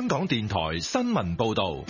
香港電台新聞報道。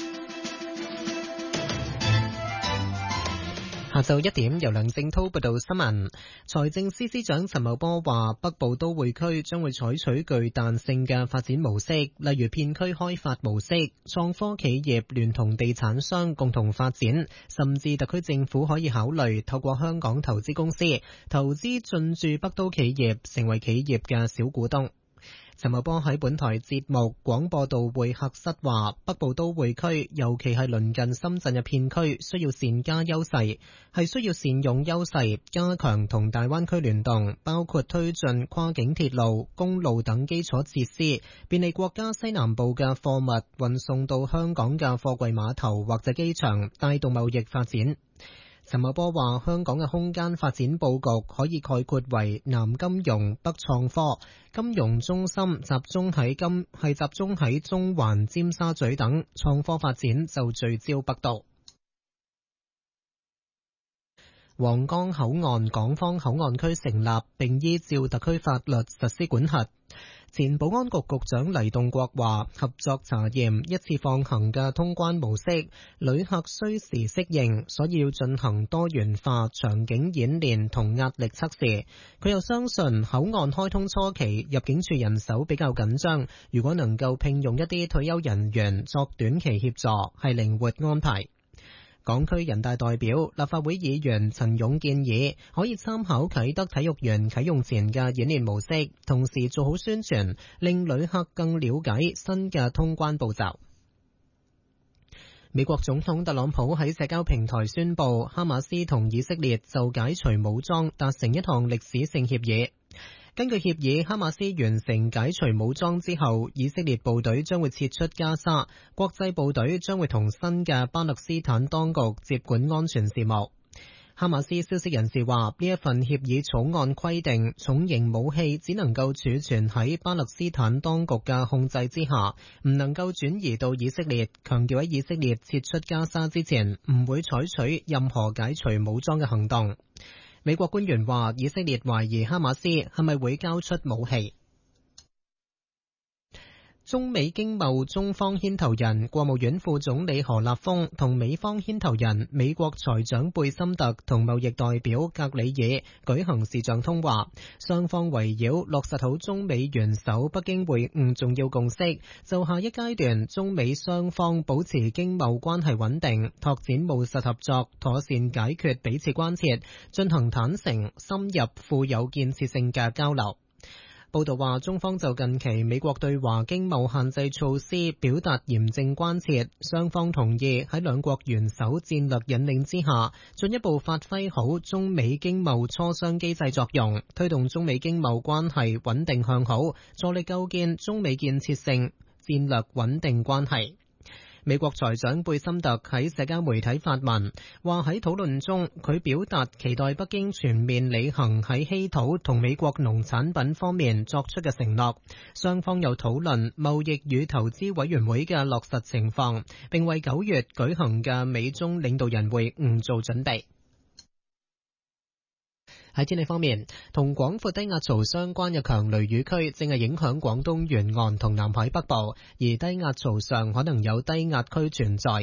下晝1點，由梁正濤報道新聞。財政司司長陳茂波話，北部都會區將會採取具彈性嘅發展模式，例如片區開發模式，創科企業聯同地產商共同發展，甚至特區政府可以考慮透過香港投資公司投資進駐北都企業，成為企業嘅小股東。陳茂波喺本台節目廣播道會客室話，北部都會區尤其係鄰近深圳嘅片區，需要善加優勢，係需要善用優勢，加強同大灣區聯動，包括推進跨境鐵路、公路等基礎設施，便利國家西南部嘅貨物運送到香港嘅貨櫃碼頭或者機場，帶動貿易發展。陳茂波話，香港嘅空間發展佈局可以概括為南金融、北創科，金融中心集中喺中環、尖沙咀等，創科發展就聚焦北都。皇崗口岸港方口岸區成立，並依照特區法律實施管轄。前保安局局長黎棟國話，合作查驗一次放行嘅通關模式，旅客需時適應，所以要進行多元化場景演練同壓力測試。佢又相信口岸開通初期入境處人手比較緊張，如果能夠聘用一啲退休人員作短期協助，係靈活安排。港區人大代表、立法會議員陳勇建議可以參考啟德體育園啟用前嘅演練模式，同時做好宣傳，令旅客更了解新嘅通關步驟。美國總統特朗普喺社交平台宣布，哈馬斯同以色列就解除武裝達成一項歷史性協議。根據協議，哈馬斯完成解除武裝之後，以色列部隊將會撤出加沙，國際部隊將會同新嘅巴勒斯坦當局接管安全事務。哈馬斯消息人士話，呢一份協議草案規定，重型武器只能夠儲存喺巴勒斯坦當局嘅控制之下，唔能夠轉移到以色列，強調喺以色列撤出加沙之前，唔會採取任何解除武裝嘅行動。美國官員話，以色列懷疑哈馬斯係咪會交出武器。中美經貿中方牽頭人國務院副總理何立峰同美方牽頭人美國財長貝森特同貿易代表格里爾舉行視像通話，雙方圍繞落實好中美元首北京會晤重要共識，就下一階段中美雙方保持經貿關係穩定、拓展務實合作、妥善解決彼此關切，進行坦誠、深入、富有建設性嘅交流。報道話，中方就近期美國對華經貿限制措施表達嚴正關切，雙方同意喺兩國元首戰略引領之下，進一步發揮好中美經貿磋商機制作用，推動中美經貿關係穩定向好，助力構建中美建設性戰略穩定關係。美國財長貝森特喺社交媒體發文，話喺討論中，佢表達期待北京全面履行喺稀土同美國農產品方面作出嘅承諾。雙方又討論貿易與投資委員會嘅落實情況，並為9月舉行嘅美中領導人會晤做準備。喺天氣方面，同廣闊低壓槽相關嘅強雷雨區正係影響廣東沿岸同南海北部，而低壓槽上可能有低壓區存在。